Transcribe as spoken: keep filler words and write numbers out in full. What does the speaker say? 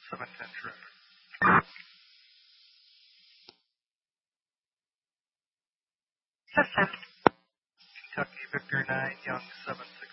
seven ten trip. System. Kentucky Victor nine, Young seven six.